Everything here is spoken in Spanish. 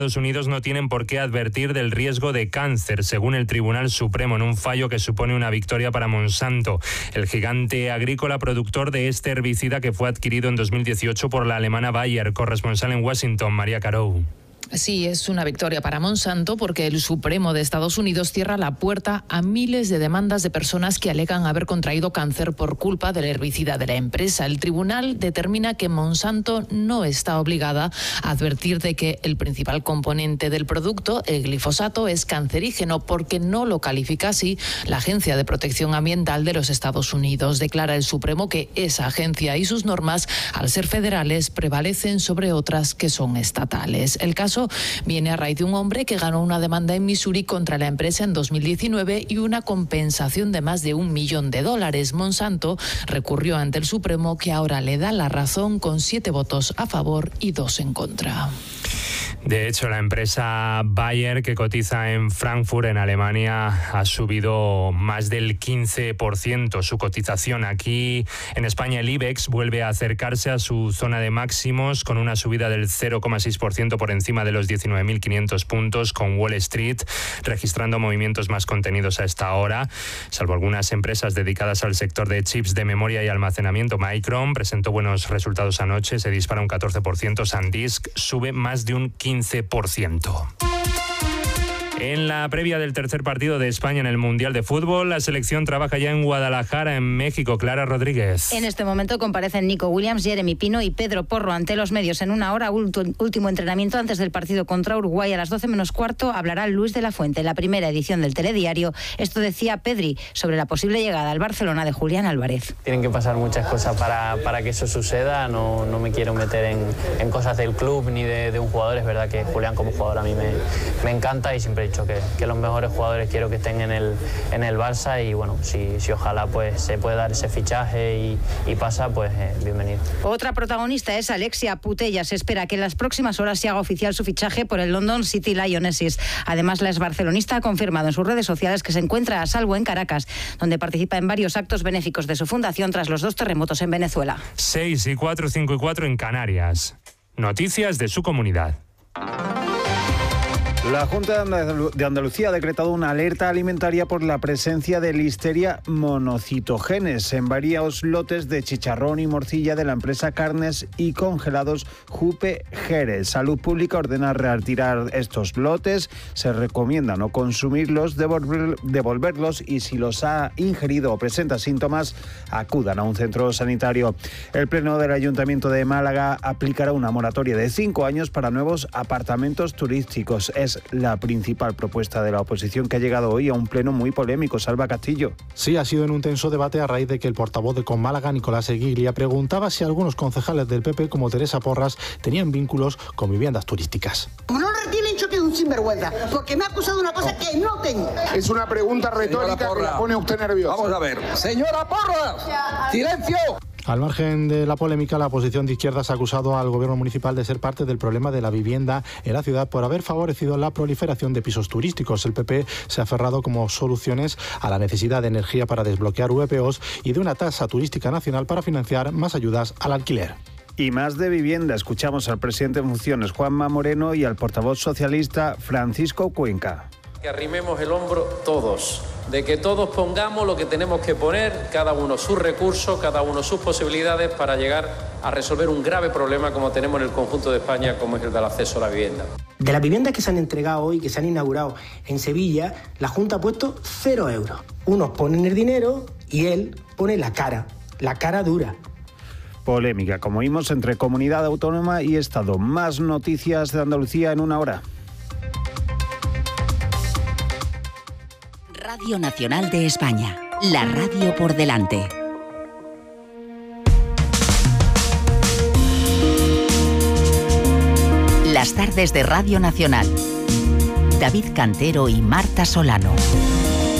Estados Unidos no tienen por qué advertir del riesgo de cáncer, según el Tribunal Supremo, en un fallo que supone una victoria para Monsanto, el gigante agrícola productor de este herbicida que fue adquirido en 2018 por la alemana Bayer. Corresponsal en Washington, María Carou. Sí, es una victoria para Monsanto porque el Supremo de Estados Unidos cierra la puerta a miles de demandas de personas que alegan haber contraído cáncer por culpa del herbicida de la empresa. El tribunal determina que Monsanto no está obligada a advertir de que el principal componente del producto, el glifosato, es cancerígeno porque no lo califica así la Agencia de Protección Ambiental de los Estados Unidos. Declara el Supremo que esa agencia y sus normas, al ser federales, prevalecen sobre otras que son estatales. El caso viene a raíz de un hombre que ganó una demanda en Missouri contra la empresa en 2019 y una compensación de más de $1 millón. Monsanto recurrió ante el Supremo, que ahora le da la razón con 7 votos a favor y 2 en contra. De hecho, la empresa Bayer, que cotiza en Frankfurt, en Alemania, ha subido más del 15% su cotización. Aquí en España el IBEX vuelve a acercarse a su zona de máximos con una subida del 0,6% por encima de los 19.500 puntos, con Wall Street registrando movimientos más contenidos a esta hora. Salvo algunas empresas dedicadas al sector de chips de memoria y almacenamiento, Micron presentó buenos resultados anoche, se dispara un 14%, SanDisk sube más de un 15%. En la previa del tercer partido de España en el Mundial de Fútbol, la selección trabaja ya en Guadalajara, en México. Clara Rodríguez. En este momento comparecen Nico Williams, Jeremy Pino y Pedro Porro ante los medios en una hora. Último entrenamiento antes del partido contra Uruguay. A las 12 menos cuarto hablará Luis de la Fuente en la primera edición del Telediario. Esto decía Pedri sobre la posible llegada al Barcelona de Julián Álvarez. Tienen que pasar muchas cosas para que eso suceda. No me quiero meter en cosas del club ni de un jugador. Es verdad que Julián como jugador a mí me encanta y siempre he dicho que los mejores jugadores quiero que estén en el Barça y bueno, si ojalá pues se puede dar ese fichaje y pasa, pues bienvenido. Otra protagonista es Alexia Putellas. Se espera que en las próximas horas se haga oficial su fichaje por el London City Lionesses. Además, la exbarcelonista ha confirmado en sus redes sociales que se encuentra a salvo en Caracas, donde participa en varios actos benéficos de su fundación tras los 2 terremotos en Venezuela. 6 y 4, 5 y 4 en Canarias. Noticias de su comunidad. La Junta de Andalucía ha decretado una alerta alimentaria por la presencia de Listeria monocitogenes en varios lotes de chicharrón y morcilla de la empresa Carnes y Congelados Jupe Jerez. Salud Pública ordena retirar estos lotes, se recomienda no consumirlos, devolverlos y si los ha ingerido o presenta síntomas, acudan a un centro sanitario. El Pleno del Ayuntamiento de Málaga aplicará una moratoria de 5 años para nuevos apartamentos turísticos. Es la principal propuesta de la oposición que ha llegado hoy a un pleno muy polémico. Salva Castillo. Sí, ha sido en un tenso debate a raíz de que el portavoz de Conmálaga, Nicolás Eguiglia, preguntaba si algunos concejales del PP, como Teresa Porras, tenían vínculos con viviendas turísticas. Como no retienen, yo quedo un sinvergüenza, porque me ha acusado de una cosa que no tengo. Es una pregunta retórica que la pone usted nerviosa. Vamos a ver. Señora Porras, silencio. Al margen de la polémica, la oposición de izquierdas ha acusado al gobierno municipal de ser parte del problema de la vivienda en la ciudad por haber favorecido la proliferación de pisos turísticos. El PP se ha aferrado como soluciones a la necesidad de energía para desbloquear VPOs y de una tasa turística nacional para financiar más ayudas al alquiler. Y más de vivienda. Escuchamos al presidente en funciones, Juanma Moreno, y al portavoz socialista, Francisco Cuenca. Que arrimemos el hombro todos, de que todos pongamos lo que tenemos que poner, cada uno sus recursos, cada uno sus posibilidades para llegar a resolver un grave problema como tenemos en el conjunto de España, como es el del acceso a la vivienda. De las viviendas que se han entregado hoy, que se han inaugurado en Sevilla, la Junta ha puesto 0 euros. Unos ponen el dinero y él pone la cara dura. Polémica, como vimos, entre comunidad autónoma y Estado. Más noticias de Andalucía en una hora. Radio Nacional de España, la radio por delante. Las tardes de Radio Nacional. David Cantero y Marta Solano.